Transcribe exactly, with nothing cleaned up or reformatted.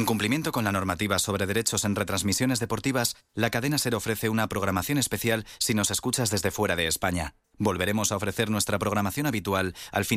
En cumplimiento con la normativa sobre derechos en retransmisiones deportivas, la cadena SER ofrece una programación especial si nos escuchas desde fuera de España. Volveremos a ofrecer nuestra programación habitual al final